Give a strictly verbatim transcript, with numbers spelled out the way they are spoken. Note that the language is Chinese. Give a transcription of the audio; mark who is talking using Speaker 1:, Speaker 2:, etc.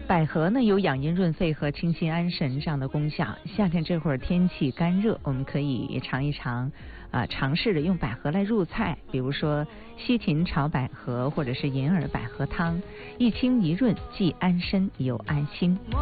Speaker 1: 百合呢有养阴润肺和清心安神这样的功效。夏天这会儿天气干热，我们可以尝一尝啊、呃，尝试着用百合来入菜，比如说西芹炒百合，或者是银耳百合汤，一清一润，既安身又安心。